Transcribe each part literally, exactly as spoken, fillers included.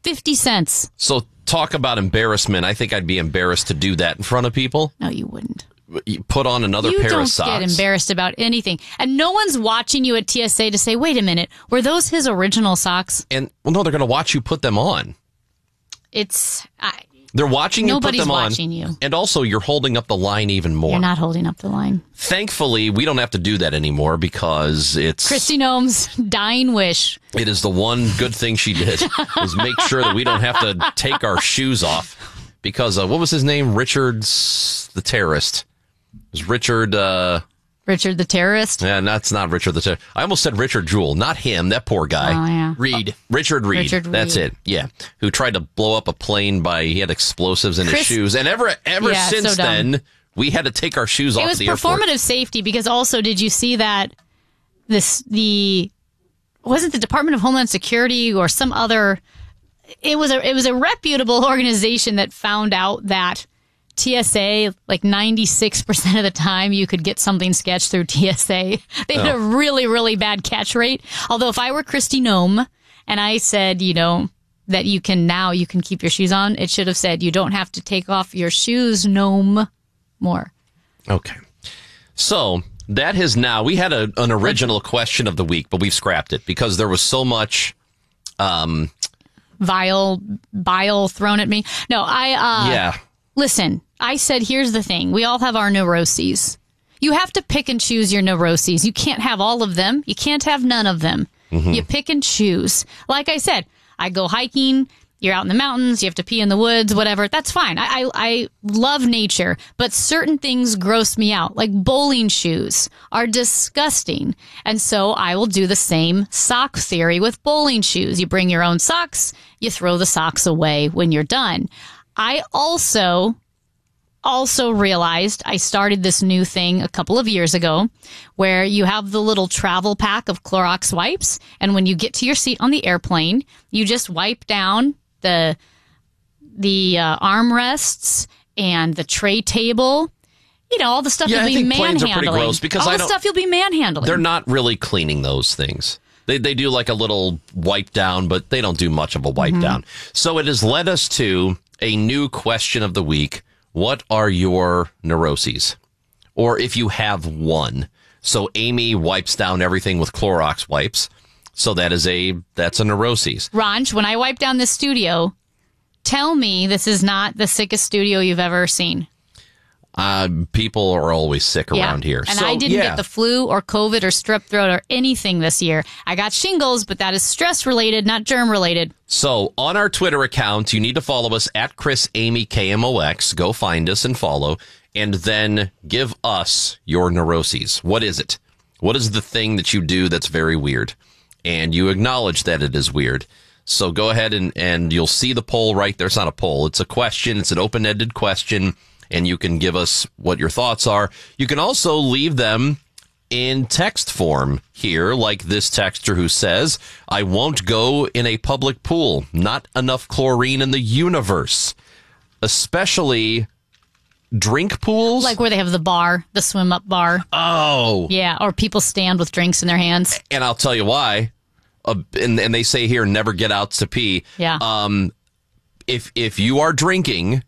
fifty cents. So talk about embarrassment. I think I'd be embarrassed to do that in front of people. No, you wouldn't. You put on another you pair of socks. You don't get embarrassed about anything. And no one's watching you at T S A to say, wait a minute, were those his original socks? And, well, no, they're going to watch you put them on. It's... I, They're watching you put Nobody's them on. watching you. And also, you're holding up the line even more. You're not holding up the line. Thankfully, we don't have to do that anymore because it's... Kristi Noem's dying wish. It is the one good thing she did, was make sure that we don't have to take our shoes off. Because, uh, what was his name? Richard's the terrorist. It was Richard... Uh, Richard the terrorist? Yeah, that's not Richard the terrorist. I almost said Richard Jewell. Not him, that poor guy. Oh, yeah. Reed. Uh, Richard Reed. Richard That's Reed. it. Yeah. Who tried to blow up a plane by, he had explosives in Chris- his shoes. And ever ever Yeah, since so dumb. then, we had to take our shoes It off was at the airport. performative safety because also, did you see that this, the, wasn't the Department of Homeland Security or some other, it was a, it was a reputable organization that found out that T S A, like ninety-six percent of the time, you could get something sketched through T S A. They had Oh. a really, really bad catch rate. Although if I were Kristi Noem and I said, you know, that you can now, you can keep your shoes on, it should have said, you don't have to take off your shoes, Noem, more. Okay. So, that has now, we had a, an original question of the week, but we've scrapped it because there was so much... Um, Vile, bile thrown at me. No, I, uh... yeah. Listen, I said, here's the thing. We all have our neuroses. You have to pick and choose your neuroses. You can't have all of them. You can't have none of them. Mm-hmm. You pick and choose. Like I said, I go hiking. You're out in the mountains. You have to pee in the woods, whatever. That's fine. I, I, I love nature, but certain things gross me out. Like bowling shoes are disgusting. And so I will do the same sock theory with bowling shoes. You bring your own socks. You throw the socks away when you're done. I also, also realized I started this new thing a couple of years ago where you have the little travel pack of Clorox wipes. And when you get to your seat on the airplane, you just wipe down the, the uh, armrests and the tray table. You know, all the stuff Yeah, I you'll be think planes are manhandling. pretty gross because all I the don't- stuff you'll be manhandling. They're not really cleaning those things. They they do like a little wipe down, but they don't do much of a wipe Mm-hmm. down. So it has led us to a new question of the week. What are your neuroses? Or if you have one. So Amy wipes down everything with Clorox wipes. So that is a, that's a neuroses. Ranj, when I wipe down this studio, tell me this is not the sickest studio you've ever seen. Uh, people are always sick around here. And So, I didn't yeah. get the flu or COVID or strep throat or anything this year. I got shingles, but that is stress related, not germ related. So on our Twitter account, you need to follow us at Chris Amy K M O X. Go find us and follow, and then give us your neuroses. What is it? What is the thing that you do that's very weird? And you acknowledge that it is weird. So go ahead and, and you'll see the poll right there. It's not a poll. It's a question. It's an open-ended question, and you can give us what your thoughts are. You can also leave them in text form here, like this texter who says, I won't go in a public pool. Not enough chlorine in the universe. Especially drink pools. Like where they have the bar, the swim up bar. Oh. Yeah, or people stand with drinks in their hands. And I'll tell you why. Uh, and, and they say here, never get out to pee. Yeah. Um, if if you are drinking,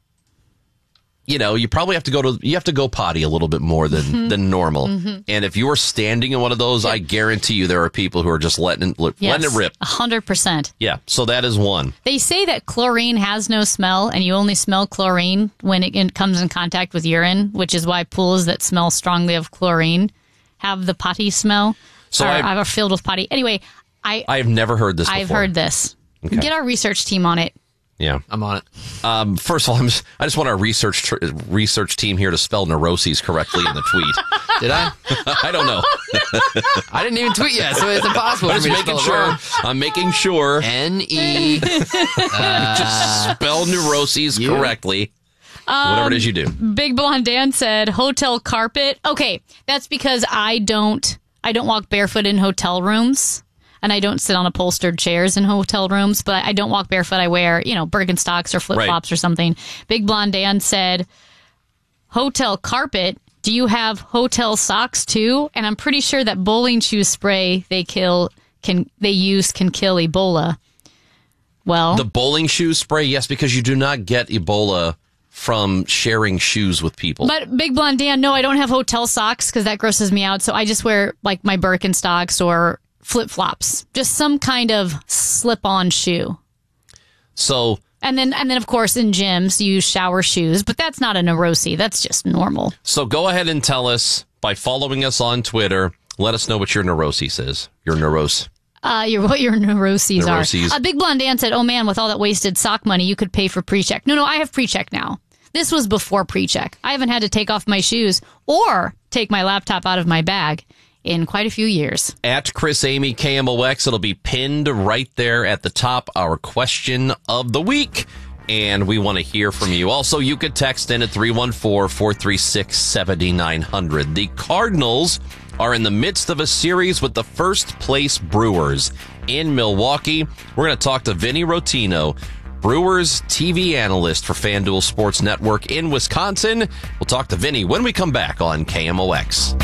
you know, you probably have to go to, you have to go potty a little bit more than, Mm-hmm. than normal. Mm-hmm. And if you are standing in one of those, I guarantee you there are people who are just letting it, letting Yes, it rip. one hundred percent. Yeah. So that is one. They say that chlorine has no smell, and you only smell chlorine when it in- comes in contact with urine, which is why pools that smell strongly of chlorine have the potty smell. So or I've- are filled with potty. Anyway, I, I have never heard this I've before. heard this. Okay. Get our research team on it. Yeah. I'm on it. Um, first of all, I'm just, I just want our research tr- research team here to spell neuroses correctly in the tweet. Did I? I don't know. I didn't even tweet yet, so it's impossible I'm for just me to making spell it sure. wrong. I'm making sure. N E. Just spell neuroses you? correctly. Whatever it is you do. Big Blonde Dan said hotel carpet. Okay, that's because I don't I don't walk barefoot in hotel rooms, and I don't sit on upholstered chairs in hotel rooms, but I don't walk barefoot. I wear, you know, Birkenstocks or flip-flops Right. or something. Big Blonde Dan said hotel carpet. Do you have hotel socks too? And I'm pretty sure that bowling shoe spray they kill can they use can kill Ebola. Well, The bowling shoe spray, yes, because you do not get Ebola from sharing shoes with people. but Big Blonde Dan, no, I don't have hotel socks because that grosses me out. So I just wear like my Birkenstocks or flip flops, just some kind of slip on shoe. So, And then, and then, of course, in gyms, you use shower shoes, but that's not a neurosis. That's just normal. so go ahead and tell us by following us on Twitter. Let us know what your neurosis is. Your neurose. Uh, your what your neuroses, Neuroses. are. A Big Blonde Dan said, "Oh man, with all that wasted sock money, you could pay for pre-check." No, no, I have pre-check now. This was before pre-check. I haven't had to take off my shoes or take my laptop out of my bag in quite a few years. At Chris Amy K M O X, it'll be pinned right there at the top. Our question of the week. And we want to hear from you. Also, you could text in at three one four, four three six, seven nine zero zero. The Cardinals are in the midst of a series with the first place Brewers in Milwaukee. We're going to talk to Vinny Rotino, Brewers T V analyst for FanDuel Sports Network in Wisconsin. We'll talk to Vinny when we come back on K M O X.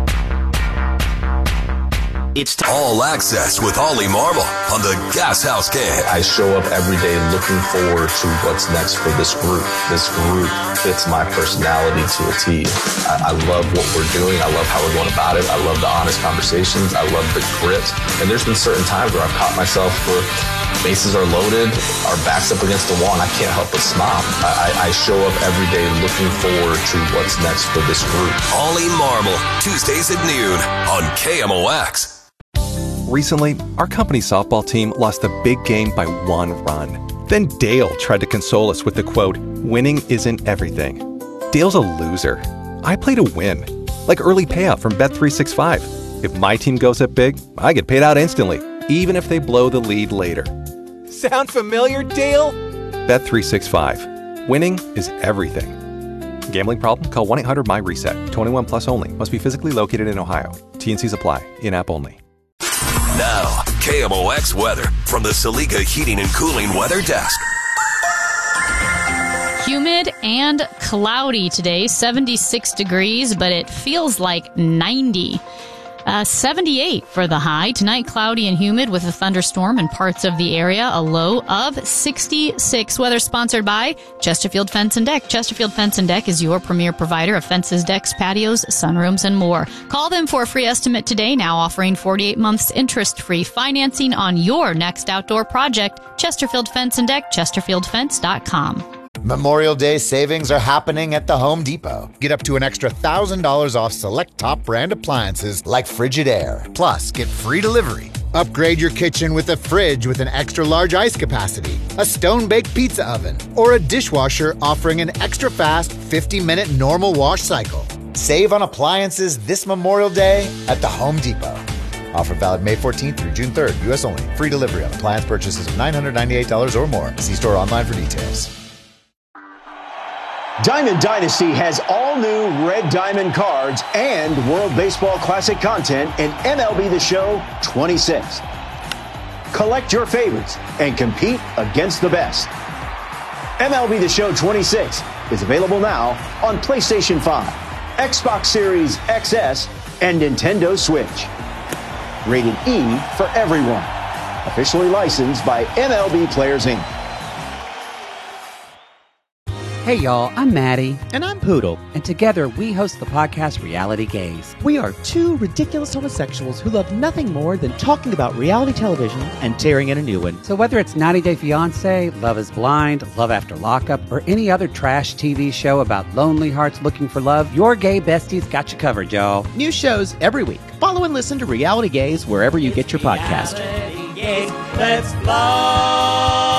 It's t- All Access with Ollie Marble on the Gas House Game. I show up every day looking forward to what's next for this group. This group fits my personality to a T. I, I love what we're doing. I love how we're going about it. I love the honest conversations. I love the grit. And there's been certain times where I've caught myself where bases are loaded, our back's up against the wall, and I can't help but smile. I, I, I show up every day looking forward to what's next for this group. Ollie Marble, Tuesdays at noon on K M O X. Recently, our company softball team lost a big game by one run. Then Dale tried to console us with the quote, "Winning isn't everything." Dale's a loser. I play to win. Like early payout from Bet three sixty-five. If my team goes up big, I get paid out instantly, even if they blow the lead later. Sound familiar, Dale? Bet three sixty-five. Winning is everything. Gambling problem? Call one eight hundred M Y reset. twenty-one plus only. Must be physically located in Ohio. T N Cs apply. In-app only. Now, K M O X weather from the Saliga Heating and Cooling Weather Desk. Humid and cloudy today, seventy-six degrees, but it feels like ninety. Uh, seventy-eight for the high. Tonight, cloudy and humid with a thunderstorm in parts of the area. A low of sixty-six. Weather sponsored by Chesterfield Fence and Deck. Chesterfield Fence and Deck is your premier provider of fences, decks, patios, sunrooms, and more. Call them for a free estimate today, now offering forty-eight months interest-free financing on your next outdoor project. Chesterfield Fence and Deck, chesterfield fence dot com. Memorial Day savings are happening at the Home Depot. Get up to an extra one thousand dollars off select top brand appliances like Frigidaire. Plus, get free delivery. Upgrade your kitchen with a fridge with an extra large ice capacity, a stone-baked pizza oven, or a dishwasher offering an extra fast fifty minute normal wash cycle. Save on appliances this Memorial Day at the Home Depot. Offer valid May fourteenth through June third, U S only. Free delivery on appliance purchases of nine hundred ninety-eight dollars or more. See store online for details. Diamond Dynasty has all new Red Diamond cards and World Baseball Classic content in M L B The Show twenty-six. Collect your favorites and compete against the best. M L B The Show twenty-six is available now on PlayStation five, Xbox Series X S, and Nintendo Switch. Rated E for everyone. Officially licensed by M L B Players Incorporated. Hey y'all, I'm Maddie. And I'm Poodle. And together we host the podcast Reality Gaze. We are two ridiculous homosexuals who love nothing more than talking about reality television and tearing in a new one. So whether it's ninety day fiancé, Love is Blind, Love After Lockup, or any other trash T V show about lonely hearts looking for love, your gay besties got you covered, y'all. New shows every week. Follow and listen to Reality Gaze wherever you get your podcast. Reality Gaze, let's love.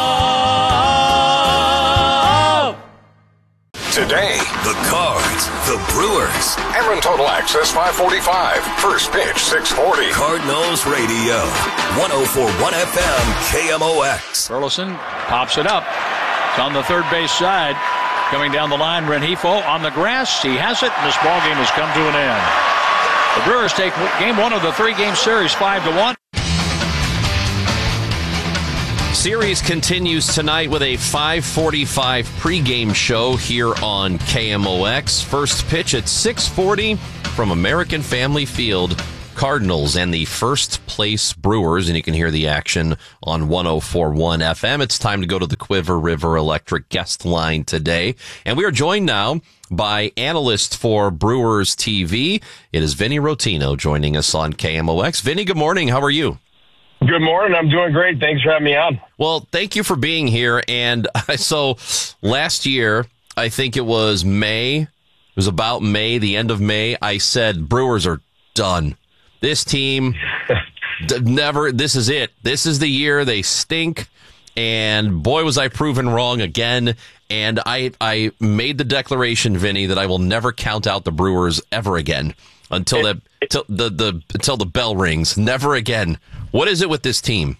Today, the Cards, the Brewers. Ameren Total Access five forty-five. First pitch six forty. Cardinals Radio. one oh four point one F M K M O X. Burleson pops it up. It's on the third base side. Coming down the line, Rengifo on the grass. He has it, and this ball game has come to an end. The Brewers take game one of the three-game series five to one. Series continues tonight with a five forty-five pregame show here on K M O X. First pitch at six forty from American Family Field. Cardinals and the first place Brewers, and you can hear the action on one oh four point one F M. It's time to go to the Quiver River Electric guest line today. And we are joined now by analyst for Brewers T V. It is Vinny Rotino joining us on K M O X. Vinny, good morning. How are you? Good morning. I'm doing great. Thanks for having me on. Well, thank you for being here. And so last year, I think it was May, it was about May, the end of May, I said Brewers are done. This team d- never, this is it. This is the year they stink. And boy, was I proven wrong again. And I, I made the declaration, Vinny, that I will never count out the Brewers ever again until the, till the, the, until the bell rings. Never again. What is it with this team?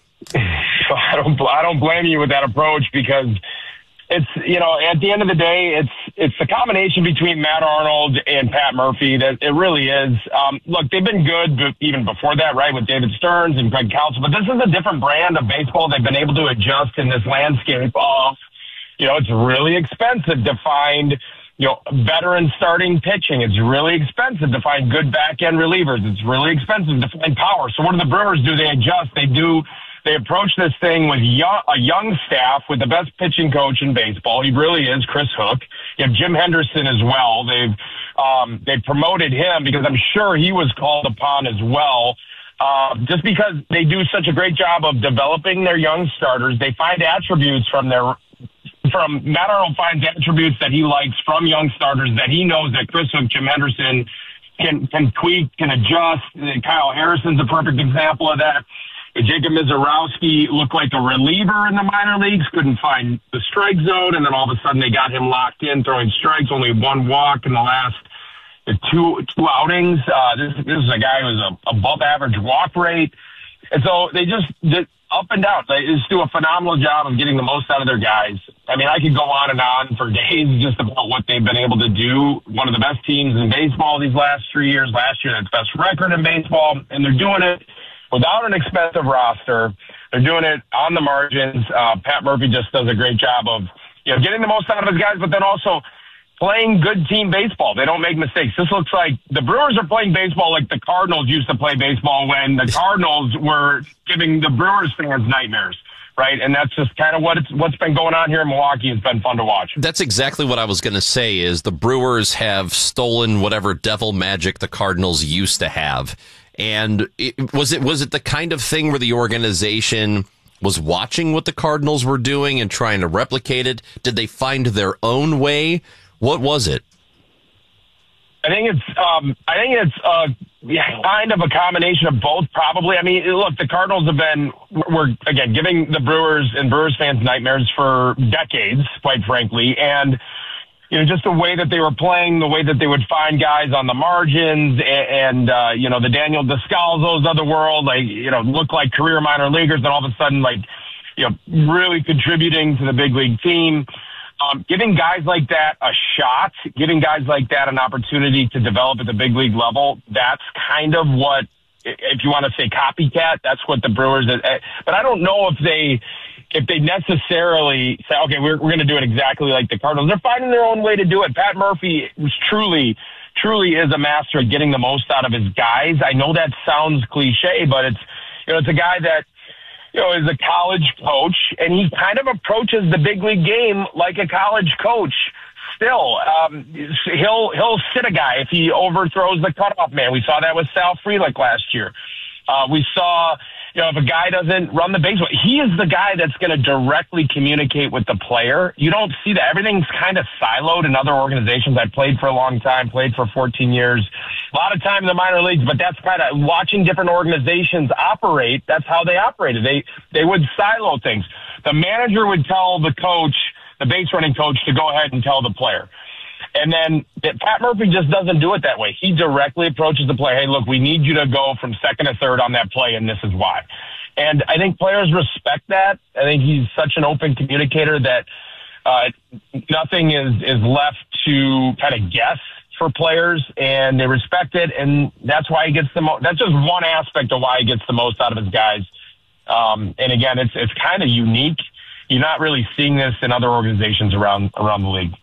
I don't, I don't blame you with that approach because it's, you know, at the end of the day, it's it's the combination between Matt Arnold and Pat Murphy that it really is. Um, look, they've been good but even before that, right, with David Stearns and Greg Counsell, but this is a different brand of baseball. They've been able to adjust in this landscape of, you know, it's really expensive to find, you know, veteran starting pitching. It's really expensive to find good back-end relievers. It's really expensive to find power. So what do the Brewers do? They adjust. They do. They approach this thing with young, a young staff with the best pitching coach in baseball. He really is, Chris Hook. You have Jim Henderson as well. They've um, they promoted him because I'm sure he was called upon as well. Uh, just because they do such a great job of developing their young starters, they find attributes from their From Matt Arnold finds attributes that he likes from young starters that he knows that Chris Hook, Jim Henderson can can tweak, can adjust. Kyle Harrison's a perfect example of that. Jacob Mizorowski looked like a reliever in the minor leagues, couldn't find the strike zone, and then all of a sudden they got him locked in, throwing strikes, only one walk in the last two two outings. Uh, this, this is a guy who has a above average walk rate. And so they just did up and down. They just do a phenomenal job of getting the most out of their guys. I mean, I could go on and on for days just about what they've been able to do. One of the best teams in baseball these last three years. Last year, that's best record in baseball. And they're doing it without an expensive roster. They're doing it on the margins. Uh, Pat Murphy just does a great job of, you know, getting the most out of his guys, but then also playing good team baseball. They don't make mistakes. This looks like the Brewers are playing baseball like the Cardinals used to play baseball when the Cardinals were giving the Brewers fans nightmares, right? And that's just kind of what it's, what's been going on here in Milwaukee. It's been fun to watch. That's exactly what I was going to say is the Brewers have stolen whatever devil magic the Cardinals used to have. And it, was it was it the kind of thing where the organization was watching what the Cardinals were doing and trying to replicate it? Did they find their own way? What was it? I think it's um, I think it's uh, yeah, kind of a combination of both, probably. I mean, look, the Cardinals have been, we're, again, giving the Brewers and Brewers fans nightmares for decades, quite frankly. And, you know, just the way that they were playing, the way that they would find guys on the margins and, and uh, you know, the Daniel Descalzos of the world, like, you know, look like career minor leaguers and all of a sudden, like, you know, really contributing to the big league team. Um, giving guys like that a shot, giving guys like that an opportunity to develop at the big league level, that's kind of what, if you want to say copycat, that's what the Brewers, but I don't know if they, if they necessarily say, okay, we're, we're going to do it exactly like the Cardinals. They're finding their own way to do it. Pat Murphy was truly, truly is a master at getting the most out of his guys. I know that sounds cliche, but it's, you know, it's a guy that, you know, is a college coach, and he kind of approaches the big league game like a college coach. Still, um, he'll he'll sit a guy if he overthrows the cutoff man. We saw that with Sal Frelick last year. Uh, we saw, you know, if a guy doesn't run the base, he is the guy that's going to directly communicate with the player. You don't see that. Everything's kind of siloed in other organizations. I played for a long time, played for fourteen years, a lot of time in the minor leagues, but that's kind of watching different organizations operate. That's how they operated. They, they would silo things. The manager would tell the coach, the base running coach, to go ahead and tell the player. And then Pat Murphy just doesn't do it that way. He directly approaches the player. Hey, look, we need you to go from second to third on that play, and this is why. And I think players respect that. I think he's such an open communicator that uh, nothing is, is left to kind of guess for players, and they respect it. And that's why he gets the most. That's just one aspect of why he gets the most out of his guys. Um, and again, it's it's kind of unique. You're not really seeing this in other organizations around around the league.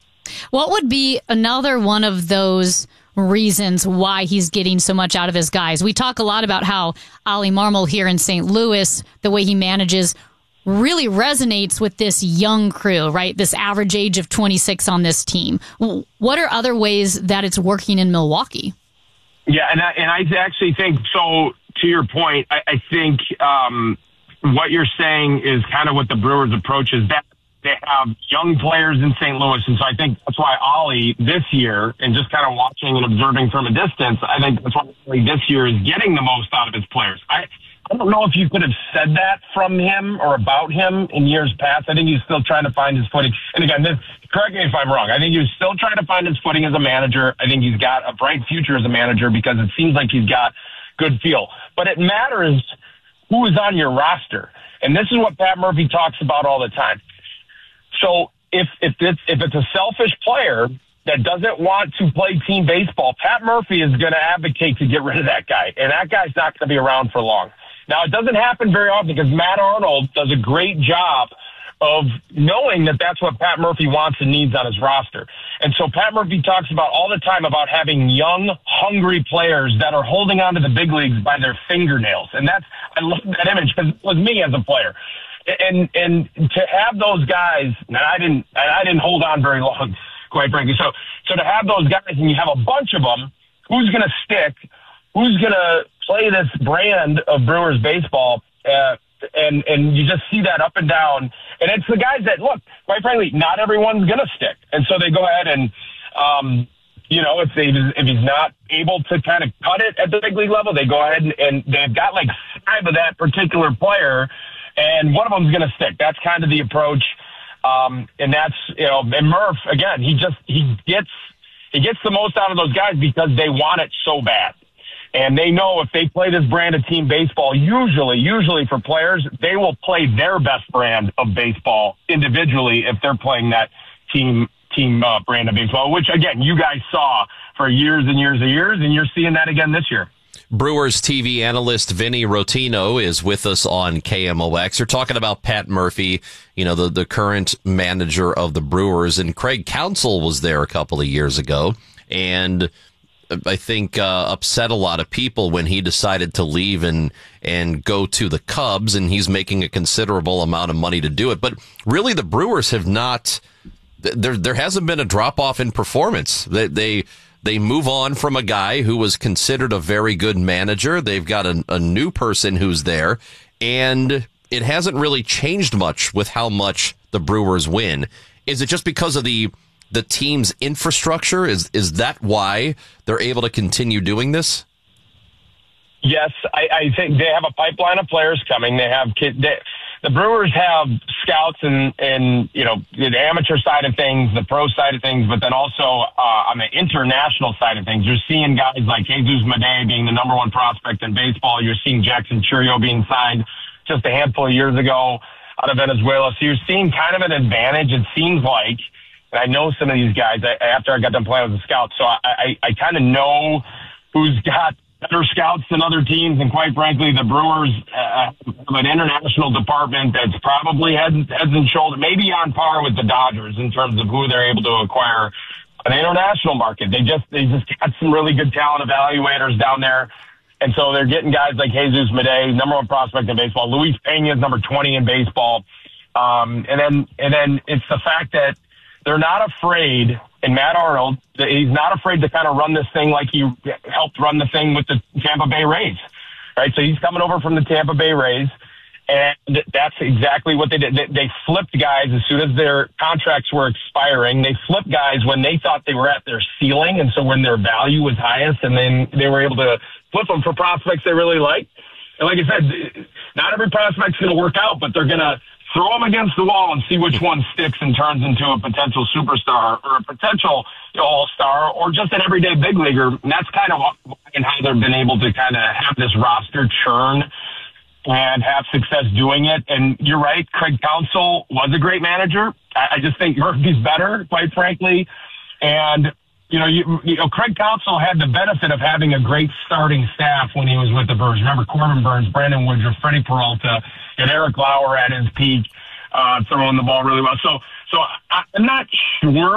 What would be another one of those reasons why he's getting so much out of his guys? We talk a lot about how Ollie Marmol here in Saint Louis, the way he manages, really resonates with this young crew, right? This average age of twenty-six on this team. What are other ways that it's working in Milwaukee? Yeah, and I, and I actually think, so to your point, I, I think um, what you're saying is kind of what the Brewers' approach is. That they have young players in Saint Louis, and so I think that's why Ollie this year, and just kind of watching and observing from a distance, I think that's why Ollie this year is getting the most out of his players. I I don't know if you could have said that from him or about him in years past. I think he's still trying to find his footing. And again, this, correct me if I'm wrong. I think he's still trying to find his footing as a manager. I think he's got a bright future as a manager because it seems like he's got good feel. But it matters who is on your roster. And this is what Pat Murphy talks about all the time. So if, if it's, if it's a selfish player that doesn't want to play team baseball, Pat Murphy is going to advocate to get rid of that guy. And that guy's not going to be around for long. Now, it doesn't happen very often because Matt Arnold does a great job of knowing that that's what Pat Murphy wants and needs on his roster. And so Pat Murphy talks about all the time about having young, hungry players that are holding on to the big leagues by their fingernails. And that's, I love that image because it was me as a player. And, and to have those guys, and I didn't, and I didn't hold on very long, quite frankly. So, so to have those guys and you have a bunch of them, who's going to stick? Who's going to play this brand of Brewers baseball? Uh, and, and you just see that up and down. And it's the guys that, look, quite frankly, not everyone's going to stick. And so they go ahead and, um, you know, if they, if he's not able to kind of cut it at the big league level, they go ahead and, and they've got like five of that particular player and one of them's going to stick. That's kind of the approach. Um, and that's, you know, and Murph, again, he just, he gets, he gets the most out of those guys because they want it so bad. And they know if they play this brand of team baseball, usually, usually for players, they will play their best brand of baseball individually if they're playing that team team uh, brand of baseball, which, again, you guys saw for years and years and years, and you're seeing that again this year. Brewers T V analyst Vinny Rotino is with us on K M O X. You're talking about Pat Murphy, you know, the, the current manager of the Brewers, and Craig Counsell was there a couple of years ago, and I think uh, upset a lot of people when he decided to leave and and go to the Cubs, and he's making a considerable amount of money to do it. But really, the Brewers have not. There there hasn't been a drop off in performance. They they they move on from a guy who was considered a very good manager. They've got a, a new person who's there, and it hasn't really changed much with how much the Brewers win. Is it just because of the the team's infrastructure? Is is that why they're able to continue doing this? Yes, I, I think they have a pipeline of players coming. They have kid, they, the Brewers have scouts and and you know the amateur side of things, the pro side of things, but then also uh, on the international side of things, you're seeing guys like Jesus Madej being the number one prospect in baseball. You're seeing Jackson Chourio being signed just a handful of years ago out of Venezuela. So you're seeing kind of an advantage. It seems like. And I know some of these guys after I got done playing as a scout, so I, I, I kind of know who's got better scouts than other teams. And quite frankly, the Brewers uh, have an international department that's probably head, heads and shoulders, maybe on par with the Dodgers in terms of who they're able to acquire an international market. They just they just got some really good talent evaluators down there. And so they're getting guys like Jesus Madej, number one prospect in baseball. Luis Pena is number twenty in baseball. Um, and then and then it's the fact that they're not afraid, and Matt Arnold, he's not afraid to kind of run this thing like he helped run the thing with the Tampa Bay Rays, right? So he's coming over from the Tampa Bay Rays, and that's exactly what they did. They flipped guys as soon as their contracts were expiring. They flipped guys when they thought they were at their ceiling, and so when their value was highest, and then they were able to flip them for prospects they really liked. And like I said, not every prospect's going to work out, but they're going to throw them against the wall and see which one sticks and turns into a potential superstar or a potential you know, all-star or just an everyday big leaguer. And that's kind of what, and how they've been able to kind of have this roster churn and have success doing it. And you're right, Craig Counsell was a great manager. I, I just think Murphy's better, quite frankly. And, you know, you, you know, Craig Counsell had the benefit of having a great starting staff when he was with the Brewers. Remember Corbin Burns, Brandon Woodruff, Freddie Peralta, and Eric Lauer at his peak, uh, throwing the ball really well. So, so I, I'm not sure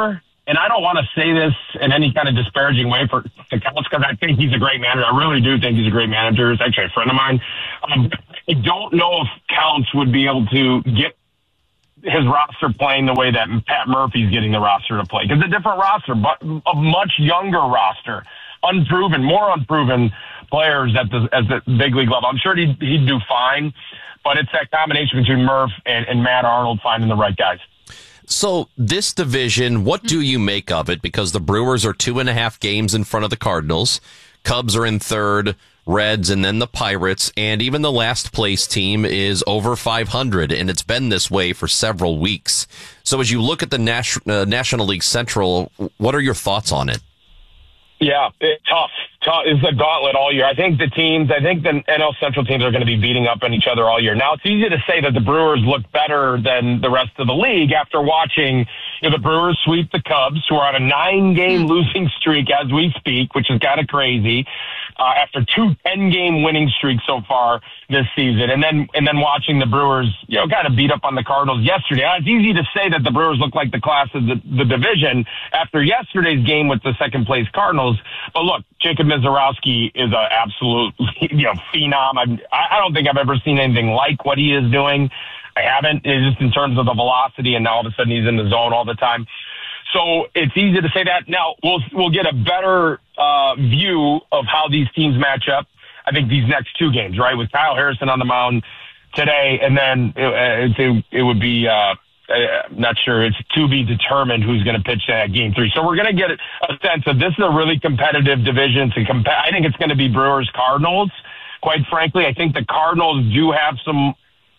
and I don't want to say this in any kind of disparaging way for to Counts because I think he's a great manager. I really do think he's a great manager. He's actually a friend of mine. Um, I don't know if Counts would be able to get his roster playing the way that Pat Murphy's getting the roster to play. Because a different roster, but a much younger roster, unproven, more unproven players at the at the big league level. I'm sure he'd, he'd do fine, but it's that combination between Murph and, and Matt Arnold finding the right guys. So this division, what do you make of it? Because the Brewers are two and a half games in front of the Cardinals. Cubs are in third, Reds, and then the Pirates. And even the last place team is over five hundred, and it's been this way for several weeks. So as you look at the Nas- uh, National League Central, what are your thoughts on it? Yeah, it, tough. tough. It's a gauntlet all year. I think the teams, I think the N L Central teams are going to be beating up on each other all year. Now, it's easy to say that the Brewers look better than the rest of the league after watching you know, the Brewers sweep the Cubs, who are on a nine-game losing streak as we speak, which is kind of crazy, uh, after two ten-game winning streaks so far this season. And then and then watching the Brewers, you know, kind of beat up on the Cardinals yesterday. Now, it's easy to say that the Brewers look like the class of the, the division after yesterday's game with the second-place Cardinals. But look, Jacob Mizorowski is an absolute, you know, phenom. I'm, I don't think I've ever seen anything like what he is doing. I haven't, it's just in terms of the velocity, and now all of a sudden he's in the zone all the time. So it's easy to say that. Now, we'll we'll get a better uh, view of how these teams match up, I think, these next two games, right, with Kyle Harrison on the mound today, and then it, it, it would be uh, – I'm not sure. It's to be determined who's going to pitch that game three. So we're going to get a sense of this is a really competitive division. To comp- I think it's going to be Brewers Cardinals. Quite frankly, I think the Cardinals do have some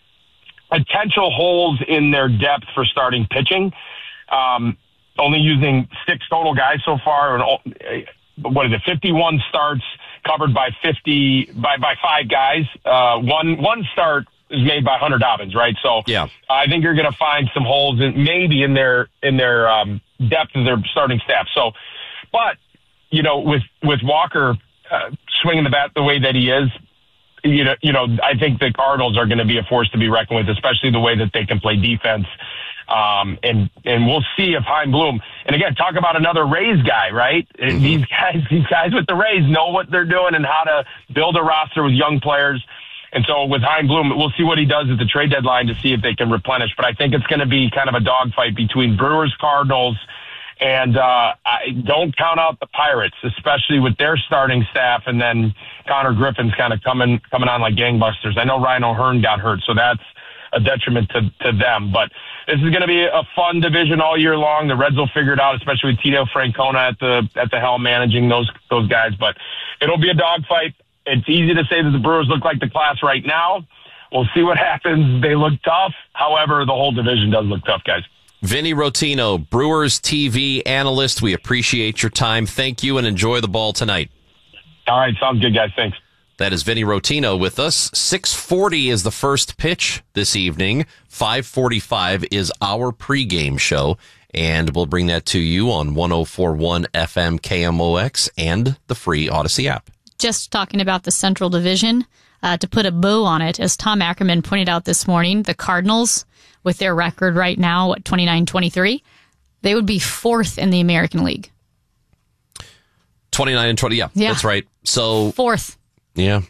potential holes in their depth for starting pitching. Um, only using six total guys so far. And what is it? fifty-one starts covered by fifty by by five guys. Uh, one one start is made by Hunter Dobbins, right? So yeah. I think you're going to find some holes in maybe in their in their um, depth of their starting staff. So, but you know, with with Walker uh, swinging the bat the way that he is, you know, you know, I think the Cardinals are going to be a force to be reckoned with, especially the way that they can play defense. Um, and, and we'll see if Chaim Bloom, and again, talk about another Rays guy, right? Mm-hmm. These guys, these guys with the Rays know what they're doing and how to build a roster with young players. And so with Chaim Bloom, we'll see what he does at the trade deadline to see if they can replenish. But I think it's going to be kind of a dogfight between Brewers, Cardinals, and uh, I don't count out the Pirates, especially with their starting staff. And then Connor Griffin's kind of coming coming on like gangbusters. I know Ryan O'Hearn got hurt, so that's a detriment to, to them. But this is going to be a fun division all year long. The Reds will figure it out, especially with Tito Francona at the at the helm managing those those guys. But it'll be a dogfight. It's easy to say that the Brewers look like the class right now. We'll see what happens. They look tough. However, the whole division does look tough, guys. Vinny Rotino, Brewers T V analyst. We appreciate your time. Thank you, and enjoy the ball tonight. All right, sounds good, guys. Thanks. That is Vinny Rotino with us. six forty is the first pitch this evening. five forty-five is our pregame show, and we'll bring that to you on one oh four point one F M K M O X and the free Odyssey app. Just talking about the Central Division, uh, to put a bow on it, as Tom Ackerman pointed out this morning, the Cardinals, with their record right now, what, twenty-nine twenty-three, they would be fourth in the American League. twenty-nine and twenty, yeah, yeah. That's right. So fourth. Yeah.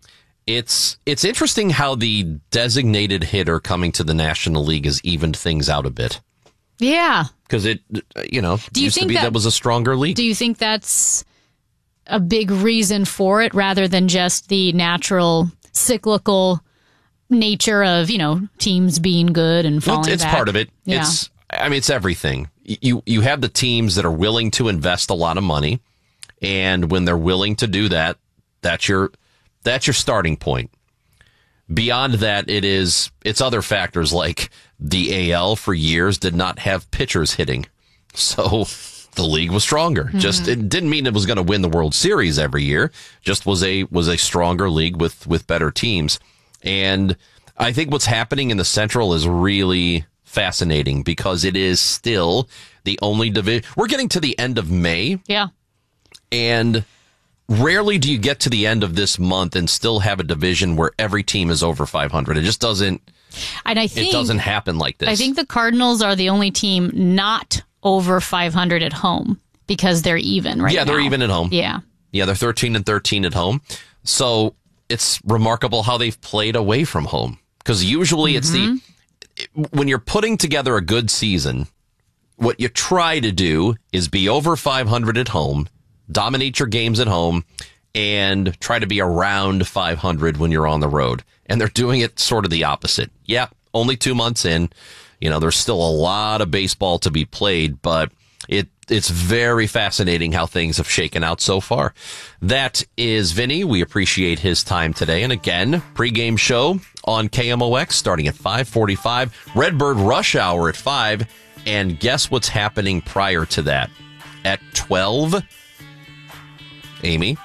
It's it's interesting how the designated hitter coming to the National League has evened things out a bit. Yeah. Because it, you know, do you used think to be that, that was a stronger league. Do you think that's a big reason for it rather than just the natural cyclical nature of, you know, teams being good and falling well, it's back? It's part of it. Yeah. It's, I mean, it's everything. You, you have the teams that are willing to invest a lot of money, and when they're willing to do that, that's your that's your starting point. Beyond that, it is it's other factors like the A L for years did not have pitchers hitting, so the league was stronger. Mm-hmm. Just it didn't mean it was going to win the World Series every year. Just was a was a stronger league with with better teams. And I think what's happening in the Central is really fascinating because it is still the only division. We're getting to the end of May. Yeah. And rarely do you get to the end of this month and still have a division where every team is over five hundred. It just doesn't, and I think, it doesn't happen like this. I think the Cardinals are the only team not over five hundred at home because they're even right yeah, now. they're even at home. Yeah. Yeah, they're thirteen and thirteen at home. So it's remarkable how they've played away from home. Because usually mm-hmm. it's the, when you're putting together a good season, what you try to do is be over five hundred at home, dominate your games at home, and try to be around five hundred when you're on the road. And they're doing it sort of the opposite. Yeah, only two months in. You know, there's still a lot of baseball to be played, but it it's very fascinating how things have shaken out so far. That is Vinny. We appreciate his time today. And again, pregame show on K M O X starting at five forty-five. Redbird Rush Hour at five. And guess what's happening prior to that? At twelve, Amy?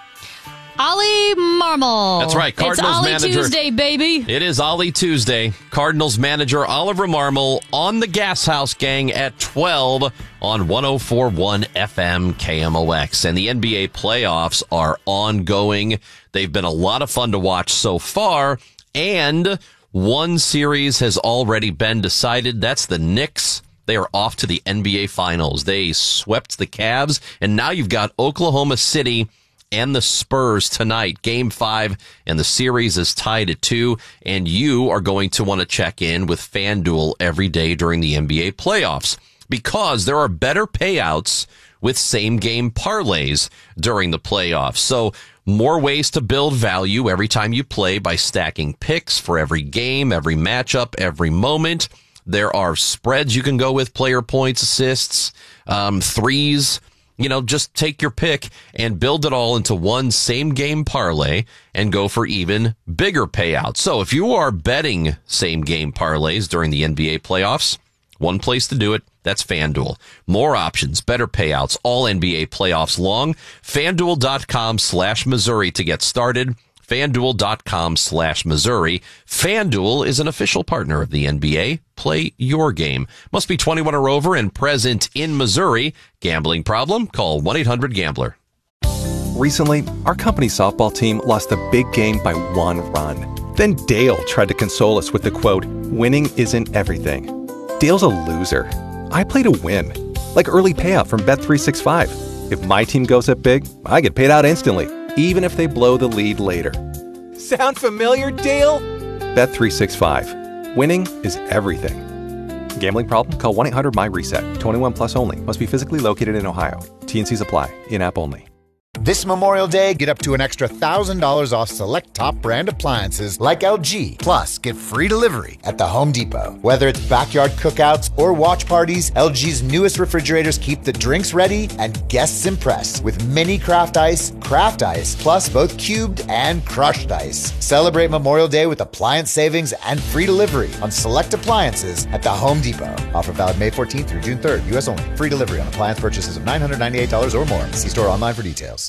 Ollie Marmol. That's right. Cardinals it's Ollie manager. Tuesday, baby. It is Ollie Tuesday. Cardinals manager Oliver Marmol on the Gas House Gang at twelve on one oh four point one F M K M O X. And the N B A playoffs are ongoing. They've been a lot of fun to watch so far. And one series has already been decided. That's the Knicks. They are off to the N B A Finals. They swept the Cavs. And now you've got Oklahoma City and the Spurs tonight, game five, and the series is tied at two, and you are going to want to check in with FanDuel every day during the N B A playoffs because there are better payouts with same-game parlays during the playoffs. So more ways to build value every time you play by stacking picks for every game, every matchup, every moment. There are spreads you can go with, player points, assists, um, threes. You know, just take your pick and build it all into one same game parlay and go for even bigger payouts. So if you are betting same game parlays during the N B A playoffs, one place to do it, that's FanDuel. More options, better payouts, all N B A playoffs long. FanDuel.com slash Missouri to get started. FanDuel.com slash Missouri. FanDuel is an official partner of the N B A. Play your game. Must be twenty-one or over and present in Missouri. Gambling problem? Call one eight hundred gambler. Recently, our company softball team lost a big game by one run. Then Dale tried to console us with the quote, "Winning isn't everything." Dale's a loser. I play to win. Like early payout from Bet three sixty-five. If my team goes up big, I get paid out instantly, even if they blow the lead later. Sound familiar, Dale? Bet three sixty-five. Winning is everything. Gambling problem? Call one eight hundred M Y reset. twenty-one plus only. Must be physically located in Ohio. T and C's apply. In-app only. This Memorial Day, get up to an extra one thousand dollars off select top brand appliances like L G. Plus, get free delivery at the Home Depot. Whether it's backyard cookouts or watch parties, L G's newest refrigerators keep the drinks ready and guests impressed with mini craft ice, craft ice, plus both cubed and crushed ice. Celebrate Memorial Day with appliance savings and free delivery on select appliances at the Home Depot. Offer valid May fourteenth through June third, U S only. Free delivery on appliance purchases of nine hundred ninety-eight dollars or more. See store online for details.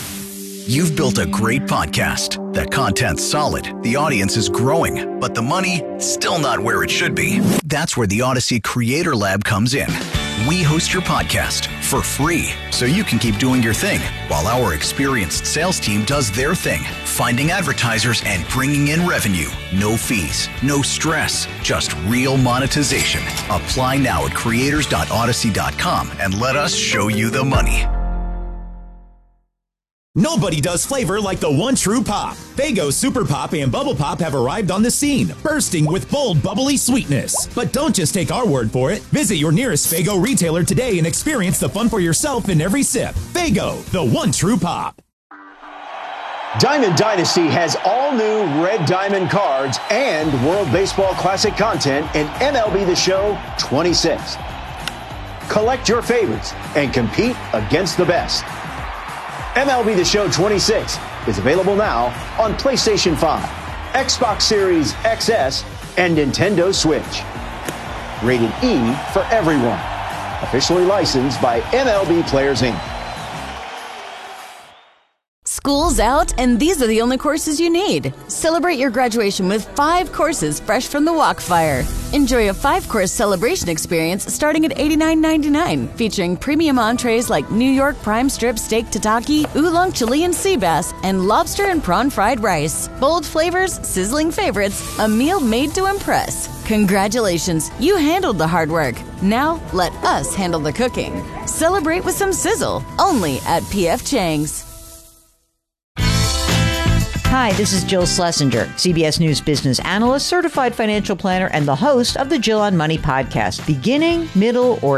You've built a great podcast. That content's solid. The audience is growing, but the money still not where it should be. That's where the Odyssey Creator Lab comes in. We host your podcast for free so you can keep doing your thing while our experienced sales team does their thing, finding advertisers and bringing in revenue. No fees, no stress, just real monetization. Apply now at creators dot odyssey dot com and let us show you the money. Nobody does flavor like the one true pop. Faygo Super Pop and Bubble Pop have arrived on the scene, bursting with bold, bubbly sweetness. But don't just take our word for it. Visit your nearest Faygo retailer today and experience the fun for yourself in every sip. Faygo, the one true pop. Diamond Dynasty has all new Red Diamond cards and World Baseball Classic content in M L B The Show twenty-six. Collect your favorites and compete against the best. M L B The Show twenty-six is available now on PlayStation five, Xbox Series X S, and Nintendo Switch. Rated E for everyone. Officially licensed by M L B Players Incorporated. School's out, and these are the only courses you need. Celebrate your graduation with five courses fresh from the wok fire. Enjoy a five-course celebration experience starting at eighty-nine ninety-nine, featuring premium entrees like New York prime strip steak tataki, oolong Chilean sea bass, and lobster and prawn fried rice. Bold flavors, sizzling favorites, a meal made to impress. Congratulations, you handled the hard work. Now, let us handle the cooking. Celebrate with some sizzle, only at P F Chang's. Hi, this is Jill Schlesinger, C B S News business analyst, certified financial planner, and the host of the Jill on Money podcast. Beginning, middle, or